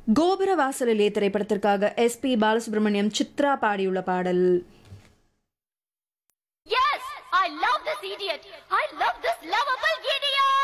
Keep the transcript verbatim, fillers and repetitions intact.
கோபுர வாசலிலே திரைப்படத்திற்காக எஸ் பி பாலசுப்ரமணியம் சித்ரா பாடியுள்ள பாடல். Yes, I love this idiot. I love this lovable idiot.